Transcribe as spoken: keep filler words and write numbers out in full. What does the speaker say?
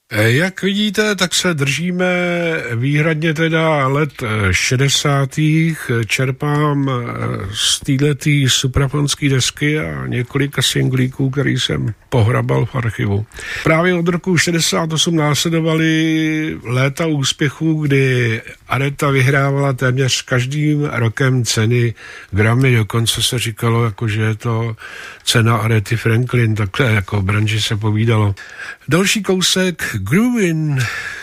Jak vidíte, tak se držíme výhradně teda let šedesátých Čerpám z této suprafonské desky a několika singlíků, který jsem pohrabal v archivu. Právě od roku šedesát osm následovaly léta úspěchů, kdy Aretha vyhrávala téměř každým rokem ceny Grammy. Dokonce se říkalo, jako, že je to cena Arethy Franklin, takhle jako v branži se povídalo. Další kousek Groovin'.